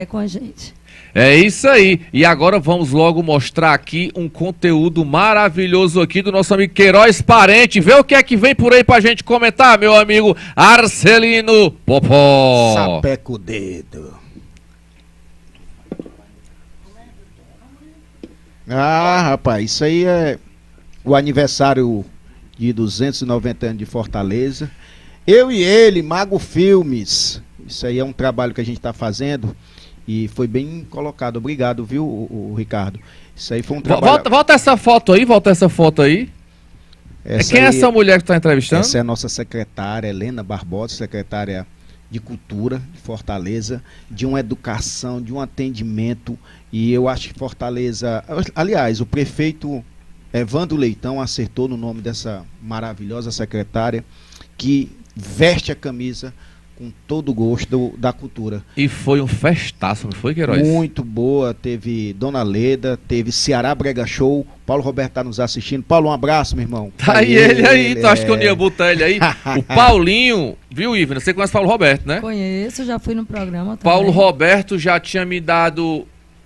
com a gente. É isso aí. E agora vamos logo mostrar aqui um conteúdo maravilhoso aqui do nosso amigo Queiroz Parente. Vê o que é que vem por aí pra gente comentar, meu amigo Arcelino Popó. Sapeca o dedo. Ah, rapaz, isso aí é o aniversário de 290 anos de Fortaleza. Eu e ele, Mago Filmes. Isso aí é um trabalho que a gente está fazendo e foi bem colocado. Obrigado, viu, o Ricardo? Isso aí foi um trabalho... Volta essa foto aí, Quem é essa mulher que está entrevistando? Essa é a nossa secretária, Helena Barbosa, secretária de Cultura de Fortaleza, de uma educação, de um atendimento. E eu acho que Fortaleza... Aliás, o prefeito Evandro Leitão acertou no nome dessa maravilhosa secretária que veste a camisa com todo o gosto da cultura. E foi um festaço, não foi, Queiroz? Muito boa, teve Dona Leda, teve Ceará Brega Show, Paulo Roberto tá nos assistindo. Paulo, um abraço, meu irmão. Tá aí ele aí, tu acha que eu não ia botar ele aí? O Paulinho, viu, Ivna? Você conhece Paulo Roberto, né? Conheço, já fui no programa também. Paulo Roberto já tinha me dado...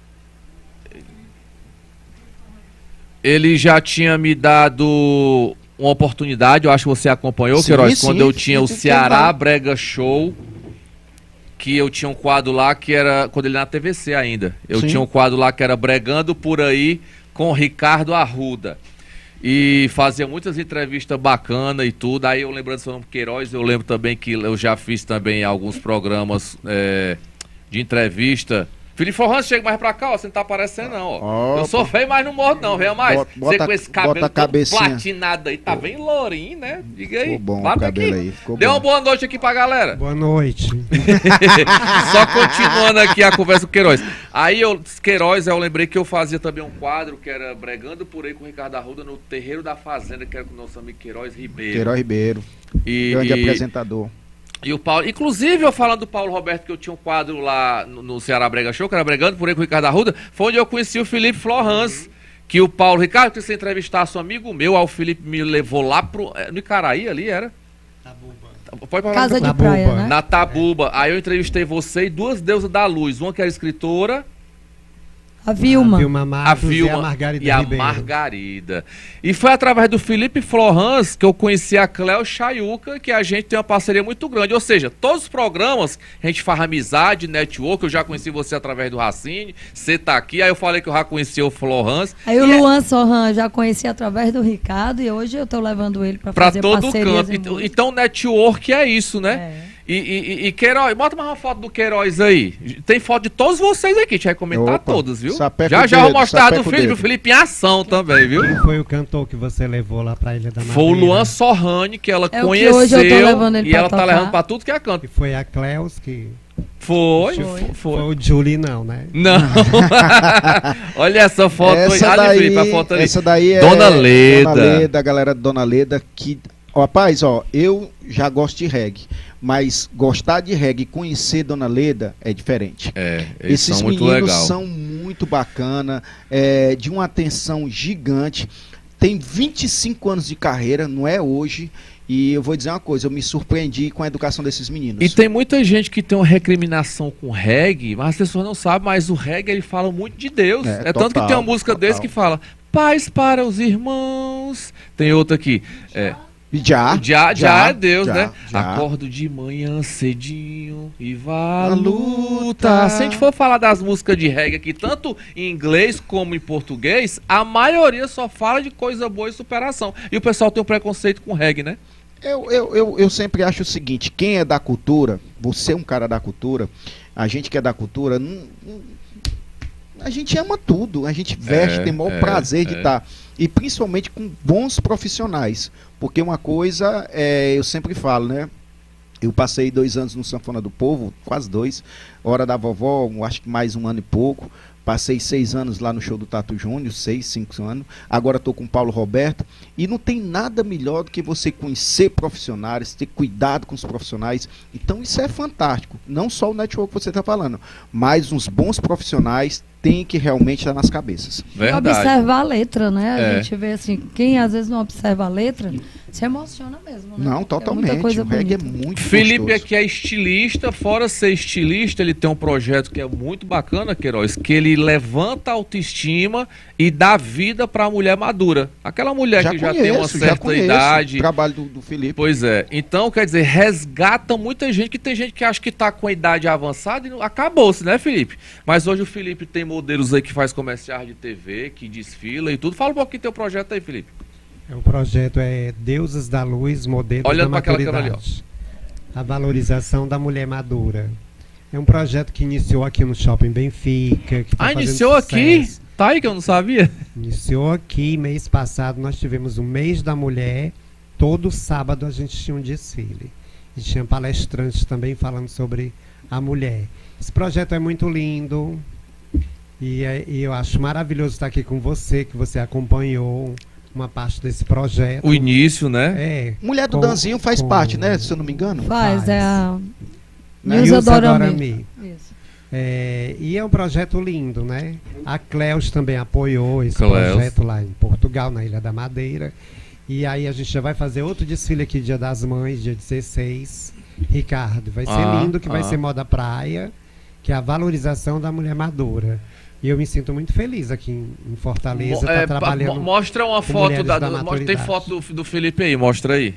Ele já tinha me dado uma oportunidade, eu acho que você acompanhou, Queiroz, quando eu tinha o Ceará Brega Show, que eu tinha um quadro lá que era, quando ele na TVC ainda, eu tinha um quadro lá que era Bregando Por Aí com Ricardo Arruda. E fazia muitas entrevistas bacanas e tudo. Aí eu lembrando do seu nome Queiroz, eu lembro também que eu já fiz também alguns programas de entrevista. Felipe Forrans, chega mais pra cá, ó, você não tá aparecendo não, ó. Eu sou feio, mas não morro não, venha mais. Você com esse cabelo todo platinado aí, tá bem lourinho, né? Diga aí. Ficou bom o cabelo aí. Dê uma boa noite aqui pra galera. Boa noite. Só continuando aqui a conversa com o Queiroz. Aí Queiroz, eu lembrei que eu fazia também um quadro que era Bregando Por Aí com o Ricardo Arruda no Terreiro da Fazenda, que era com o nosso amigo Queiroz Ribeiro. Queiroz Ribeiro, grande apresentador. E o Paulo, inclusive eu falando do Paulo Roberto, que eu tinha um quadro lá no Ceará Brega Show, que era Bregando Por Aí com o Ricardo Arruda, foi onde eu conheci o Felipe Florans, que o Paulo, Ricardo, que você entrevistasse um amigo meu, aí o Felipe me levou lá no Icaraí ali, era? Tabuba. Pode falar Casa de praia, né? Na Tabuba. Aí eu entrevistei você e duas deusas da luz, uma que era escritora... A Vilma. A Vilma e a Margarida. E foi através do Felipe Florans que eu conheci a Cléo Chayuca, que a gente tem uma parceria muito grande. Ou seja, todos os programas, a gente faz amizade, network. Eu já conheci você através do Racine, você tá aqui. Aí eu falei que eu já conheci o Florans. Aí o Luan Sorran já conheci através do Ricardo e hoje eu tô levando ele para fazer todo parcerias. Canto. Então, network é isso, né? E Queiroz, bota mais uma foto do Queiroz aí. Tem foto de todos vocês aqui, a gente vai comentar todos, viu? Já vou mostrar do Felipe em ação também, viu? Quem foi o cantor que você levou lá pra Ilha da Madeira? Foi o Luan Sorrani, que ela conheceu, que hoje eu tô levando ele e ela tá levando pra tudo que é canto. E foi a Cleus que... Foi o Julie não, né? Não. Olha essa foto aí. Felipe, a foto ali. Essa daí é Dona Leda. Dona Leda, a galera de Dona Leda, que... Rapaz, ó, eu já gosto de reggae, mas gostar de reggae e conhecer Dona Leda é diferente. Esses são muito meninos legal. São muito bacana, de uma atenção gigante. Tem 25 anos de carreira, não é hoje. E eu vou dizer uma coisa, eu me surpreendi com a educação desses meninos. E tem muita gente que tem uma recriminação com reggae, mas as pessoas não sabem, mas o reggae ele fala muito de Deus. Tanto que tem uma música desse que fala paz para os irmãos. Tem outra aqui, Já é Deus, né? Acordo de manhã cedinho e vá à luta. Se a gente for falar das músicas de reggae aqui, tanto em inglês como em português, a maioria só fala de coisa boa e superação. E o pessoal tem um preconceito com reggae, né? Eu sempre acho o seguinte, quem é da cultura, você é um cara da cultura, a gente que é da cultura, a gente ama tudo, a gente veste, tem o maior prazer de estar. E principalmente com bons profissionais. Porque uma coisa, eu sempre falo, né? Eu passei 2 anos no Sanfona do Povo, quase 2. Hora da Vovó, acho que mais 1 ano e pouco. Passei 6 anos lá no show do Tato Júnior, 5 anos. Agora estou com o Paulo Roberto. E não tem nada melhor do que você conhecer profissionais, ter cuidado com os profissionais. Então isso é fantástico. Não só o network que você está falando, mas uns bons profissionais têm que realmente estar nas cabeças. Verdade. Observar a letra, né? A gente vê assim, quem às vezes não observa a letra, se emociona mesmo, né? Não, totalmente. O reggae é muito Felipe gostoso. aqui é estilista, fora ser estilista, ele tem um projeto que é muito bacana, Queiroz, que ele levanta a autoestima e dá vida para a mulher madura. Aquela mulher que já tem uma certa idade. O trabalho do Felipe. Pois é. Então, quer dizer, resgata muita gente, que tem gente que acha que está com a idade avançada e acabou-se, né, Felipe? Mas hoje o Felipe tem modelos aí que faz comerciais de TV, que desfila e tudo. Fala um pouquinho do teu projeto aí, Felipe. O projeto é Deuses da Luz, Modelos da Maturidade. A valorização da mulher madura. É um projeto que iniciou aqui no Shopping Benfica. Que tá iniciou aqui? Tá aí que eu não sabia. Iniciou aqui, mês passado nós tivemos o mês da mulher. Todo sábado a gente tinha um desfile. E tinha palestrantes também falando sobre a mulher. Esse projeto é muito lindo. E eu acho maravilhoso estar aqui com você, que você acompanhou uma parte desse projeto. O início, né? É. Mulher do Danzinho faz parte, né? Se eu não me engano. Faz. É a Nilza Dorami. Isso. E é um projeto lindo, né? A Cleus também apoiou esse projeto lá em Portugal, na Ilha da Madeira. E aí a gente já vai fazer outro desfile aqui, Dia das Mães, dia 16. Ricardo, vai ser lindo, que vai ser moda praia, que é a valorização da mulher madura. E eu me sinto muito feliz aqui em Fortaleza, tá trabalhando. Mostra uma foto tem foto do Felipe aí, mostra aí.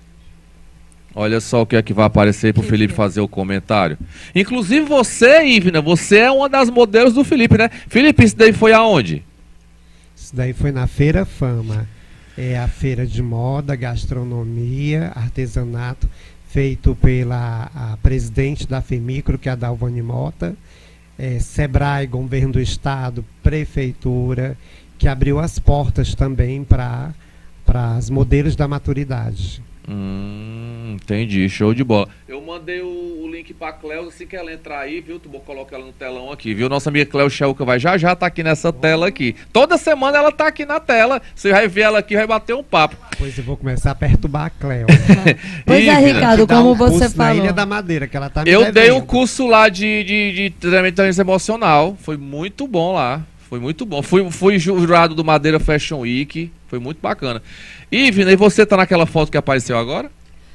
Olha só o que é que vai aparecer pro Felipe fazer o comentário. Inclusive você, Ivna, você é uma das modelos do Felipe, né? Felipe, isso daí foi aonde? Isso daí foi na Feira Fama. É a feira de moda, gastronomia, artesanato, feito pela a presidente da FEMICRO, que é a Dalvani Mota. Sebrae, Governo do Estado, Prefeitura, que abriu as portas também para as modelos da maturidade. Entendi, show de bola. Eu mandei o link pra Cleo, assim que ela entrar aí, viu? Tu vou colocar ela no telão aqui, viu? Nossa amiga Cleo Chelca vai já tá aqui nessa tela aqui. Toda semana ela tá aqui na tela. Você vai ver ela aqui e vai bater um papo. Pois eu vou começar a perturbar a Cleo. Pois é, Ricardo, como você falou. Na Ilha da Madeira, que ela tá me Eu devendo. dei um curso lá de treinamento emocional. Foi muito bom lá. Foi muito bom. Fui jurado do Madeira Fashion Week. Foi muito bacana. Ivna, e você tá naquela foto que apareceu agora?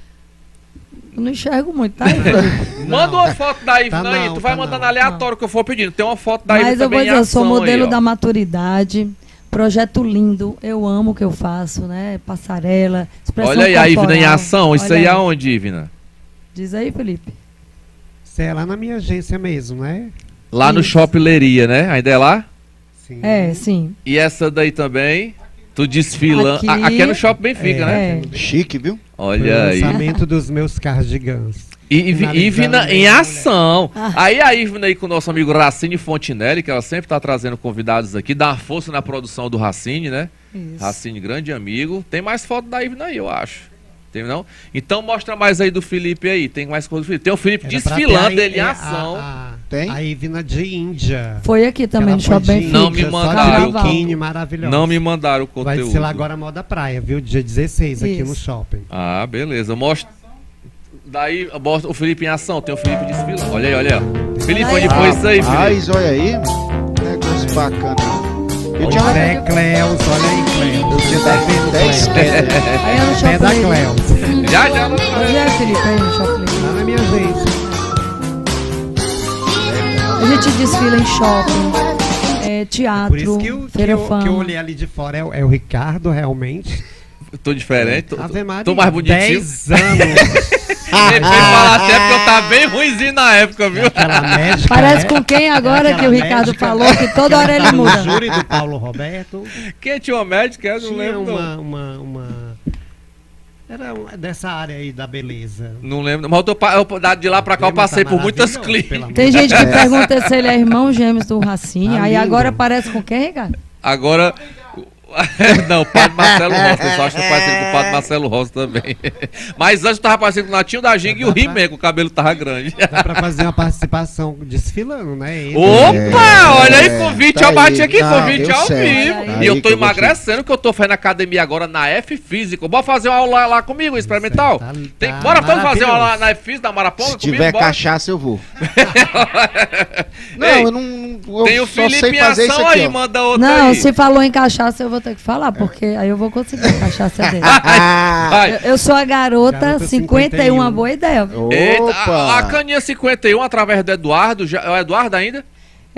Eu não enxergo muito, tá, Ivna? Manda uma foto da Ivna aí. Tu vai mandando aleatório que eu for pedindo. Tem uma foto da Ivna também. Mas eu vou dizer, eu sou modelo da maturidade. Projeto lindo. Eu amo o que eu faço, né? Passarela, expressão corporal. Olha aí, a Ivna em ação. Isso aí é aonde, Ivna? Diz aí, Felipe. Isso é lá na minha agência mesmo, né? Lá no Shopping Leria, né? Ainda é lá? Sim. Sim. E essa daí também? Tu desfila. Aqui é no Shopping Benfica, né? Chique, viu? Olha aí. O lançamento dos meus cardigans. Ivna em ação. Aí a Ivna aí com o nosso amigo Racine Fontinelli, que ela sempre tá trazendo convidados aqui, dá uma força na produção do Racine, né? Isso. Racine, grande amigo. Tem mais foto da Ivna aí, eu acho. Tem não? Então mostra mais aí do Felipe aí. Tem mais coisa do Felipe. Tem o Felipe desfilando ele em ação. Tem? A Ivna de Índia. Foi aqui também no Shopping Benfica. Não me mandaram. Maravilhoso. Não me mandaram o conteúdo. Vai ser lá agora moda praia, viu? Dia 16 aqui no shopping. Ah, beleza. Mostra. Daí o Felipe em ação. Tem o Felipe desfilando. Olha aí, olha aí. Felipe, onde foi isso aí, Felipe? Olha aí. Negócio bacana. Eu tinha Cleus, olha aí, Cleus. Eu tinha 10 pés. Aí eu no Shopping da Cleus. Já. Onde é, Felipe? Aí no Shopping. Lá na minha agência. A gente desfila em shopping, teatro, Por isso Feira que Fama. eu olhei ali de fora é o Ricardo, realmente. Tô diferente, Maria, tô mais bonitinho. 10 anos. Ele foi falar até porque eu tava bem ruimzinho na época, viu? Médica, parece com quem agora que o Ricardo médica, falou que toda hora ele muda. O júri do Paulo Roberto. Quem tinha uma médica? Eu não tinha lembro. Era dessa área aí da beleza. Não lembro. Mas de lá pra cá eu passei por muitas clínicas. Tem gente que pergunta se ele é irmão gêmeos do Racine. Aí agora parece com quem, Ricardo? Agora, Não, o Padre Marcelo Rossi. Eu só acho que eu parecido com o Padre Marcelo Rossi também. Mas antes eu tava parecendo com o Natinho da Ginga e o He-Man, que o cabelo tava grande. Dá pra fazer uma participação desfilando, né? Opa! Olha aí, convite, eu bati aqui, convite ao vivo. E eu tô emagrecendo, que eu tô fazendo academia agora na F Física. Bora fazer uma aula lá comigo, experimental? Bora todos fazer uma aula na F Física, da Maraponga comigo? Se tiver cachaça, eu vou. Não, eu não... Tem o Felipe em ação aí, manda outra aí. Não, se falou em cachaça, eu vou ter que falar, porque aí eu vou conseguir a cachaça dele. Eu sou a garota 51, uma boa ideia. Eita, a caninha 51, através do Eduardo, é o Eduardo ainda?